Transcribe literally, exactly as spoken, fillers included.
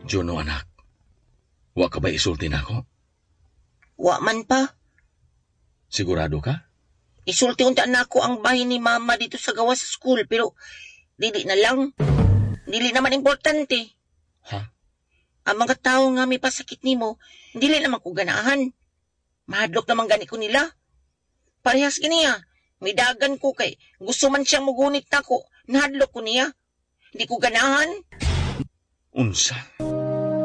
Juno, anak. Wa ka ba isulti na ako? Wa man pa. Sigurado ka? Isulti unta na ako ang bahay ni mama dito sa gawa sa school, pero dili na lang. Dili naman importante. Ha? Ang mga tao nga may pasakit nimo, dili naman ko ganahan. Mahadlok naman gani ko nila. Parehas kiniya. May dagan ko kay gusto man siya mugunit na ko. Nahadlok ko niya. Hindi ko ganahan. Unsa?